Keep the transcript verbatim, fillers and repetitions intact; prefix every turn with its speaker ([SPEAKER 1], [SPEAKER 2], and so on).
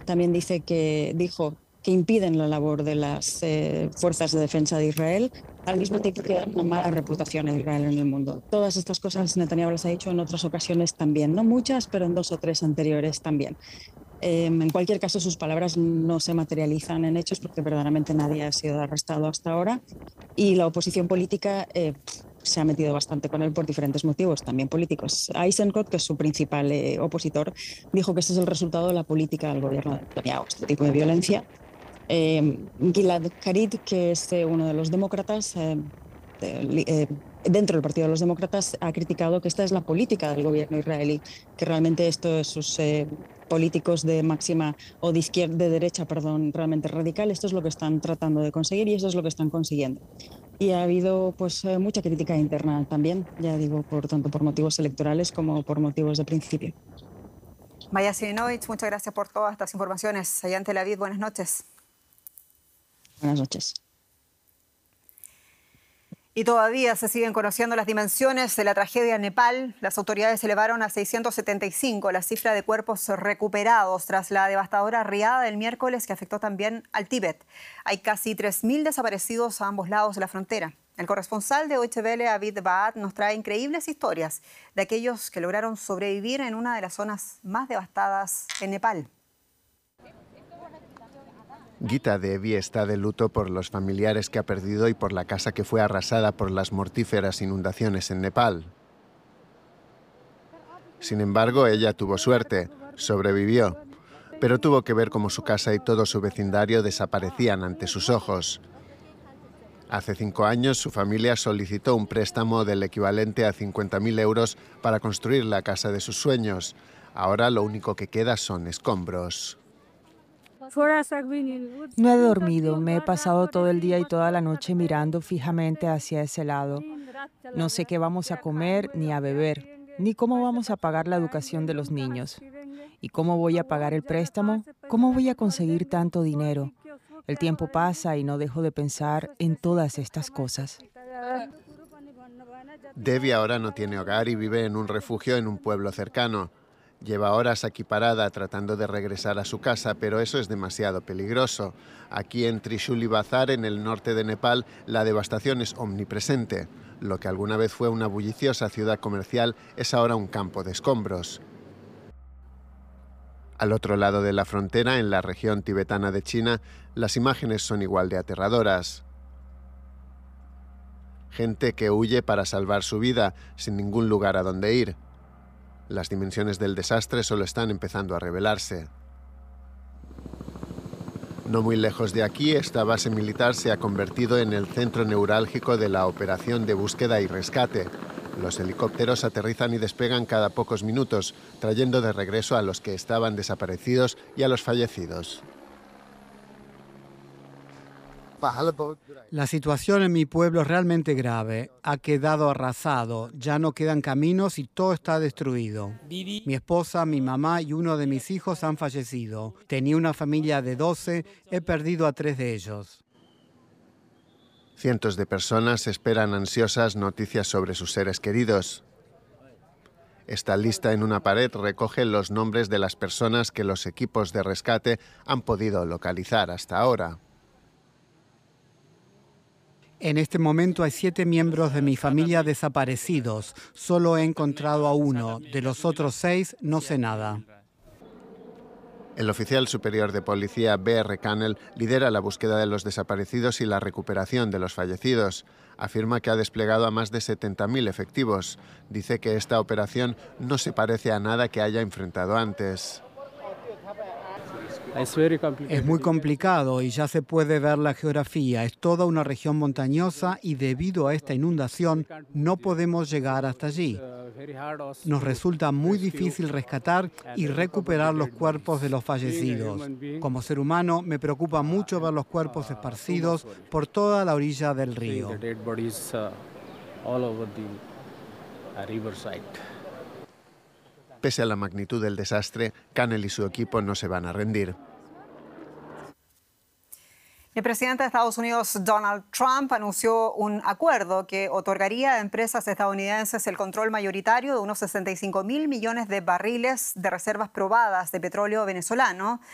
[SPEAKER 1] también dice que, dijo que impiden la labor de las eh, fuerzas de defensa de Israel, al mismo tiempo que dan una mala reputación de Israel en el mundo. Todas estas cosas Netanyahu las ha dicho en otras ocasiones también, no muchas, pero en dos o tres anteriores también. Eh, en cualquier caso, sus palabras no se materializan en hechos porque verdaderamente nadie ha sido arrestado hasta ahora y la oposición política eh, se ha metido bastante con él por diferentes motivos, también políticos. Eisenkot, que es su principal eh, opositor, dijo que este es el resultado de la política del gobierno de Netanyahu, este tipo de violencia. Eh, Gilad Shalit, que es eh, uno de los demócratas, eh, de, eh, dentro del Partido de los Demócratas, ha criticado que esta es la política del gobierno israelí, que realmente estos sus eh, políticos de máxima o de izquierda, de derecha, perdón, realmente radical, esto es lo que están tratando de conseguir y eso es lo que están consiguiendo. Y ha habido pues eh, mucha crítica interna también, ya digo, por tanto por motivos electorales como por motivos de principio.
[SPEAKER 2] Maya Simonovich, muchas gracias por todas estas informaciones. Allá en Tel Aviv, buenas noches.
[SPEAKER 1] Buenas noches.
[SPEAKER 2] Y todavía se siguen conociendo las dimensiones de la tragedia en Nepal. Las autoridades elevaron a seiscientos setenta y cinco la cifra de cuerpos recuperados tras la devastadora riada del miércoles que afectó también al Tíbet. Hay casi tres mil desaparecidos a ambos lados de la frontera. El corresponsal de Deutsche Welle, Avid Baat, nos trae increíbles historias de aquellos que lograron sobrevivir en una de las zonas más devastadas en Nepal.
[SPEAKER 3] Gita Devi está de luto por los familiares que ha perdido y por la casa que fue arrasada por las mortíferas inundaciones en Nepal. Sin embargo, ella tuvo suerte, sobrevivió, pero tuvo que ver cómo su casa y todo su vecindario desaparecían ante sus ojos. Hace cinco años, su familia solicitó un préstamo del equivalente a cincuenta mil euros para construir la casa de sus sueños. Ahora lo único que queda son escombros.
[SPEAKER 4] No he dormido, me he pasado todo el día y toda la noche mirando fijamente hacia ese lado. No sé qué vamos a comer ni a beber, ni cómo vamos a pagar la educación de los niños. ¿Y cómo voy a pagar el préstamo? ¿Cómo voy a conseguir tanto dinero? El tiempo pasa y no dejo de pensar en todas estas cosas.
[SPEAKER 3] Devi ahora no tiene hogar y vive en un refugio en un pueblo cercano. Lleva horas aquí parada tratando de regresar a su casa, pero eso es demasiado peligroso. Aquí en Trishuli Bazar, en el norte de Nepal, la devastación es omnipresente. Lo que alguna vez fue una bulliciosa ciudad comercial es ahora un campo de escombros. Al otro lado de la frontera, en la región tibetana de China, las imágenes son igual de aterradoras. Gente que huye para salvar su vida, sin ningún lugar a donde ir. Las dimensiones del desastre solo están empezando a revelarse. No muy lejos de aquí, esta base militar se ha convertido en el centro neurálgico de la operación de búsqueda y rescate. Los helicópteros aterrizan y despegan cada pocos minutos, trayendo de regreso a los que estaban desaparecidos y a los fallecidos.
[SPEAKER 5] La situación en mi pueblo es realmente grave. Ha quedado arrasado, ya no quedan caminos y todo está destruido. Mi esposa, mi mamá y uno de mis hijos han fallecido. Tenía una familia de doce, he perdido a tres de ellos.
[SPEAKER 3] Cientos de personas esperan ansiosas noticias sobre sus seres queridos. Esta lista en una pared recoge los nombres de las personas que los equipos de rescate han podido localizar hasta ahora.
[SPEAKER 5] En este momento hay siete miembros de mi familia desaparecidos. Solo he encontrado a uno. De los otros seis no sé nada.
[SPEAKER 3] El oficial superior de policía B R Cannell lidera la búsqueda de los desaparecidos y la recuperación de los fallecidos. Afirma que ha desplegado a más de setenta mil efectivos. Dice que esta operación no se parece a nada que haya enfrentado antes.
[SPEAKER 5] Es muy complicado y ya se puede ver la geografía. Es toda una región montañosa y debido a esta inundación no podemos llegar hasta allí. Nos resulta muy difícil rescatar y recuperar los cuerpos de los fallecidos. Como ser humano me preocupa mucho ver los cuerpos esparcidos por toda la orilla del río.
[SPEAKER 3] Pese a la magnitud del desastre, Cannell y su equipo no se van a rendir.
[SPEAKER 2] El presidente de Estados Unidos, Donald Trump, anunció un acuerdo que otorgaría a empresas estadounidenses el control mayoritario de unos sesenta y cinco mil millones de barriles de reservas probadas de petróleo venezolano